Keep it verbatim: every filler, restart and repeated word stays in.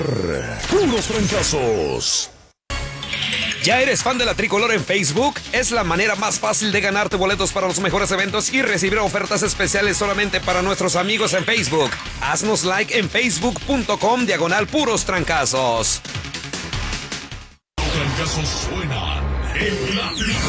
Puros Trancazos. ¿Ya eres fan de la Tricolor en Facebook? Es la manera más fácil de ganarte boletos para los mejores eventos y recibir ofertas especiales solamente para nuestros amigos en Facebook. Haznos like en facebook.com diagonal Puros Trancazos. Los trancazos suenan en la Tricolor.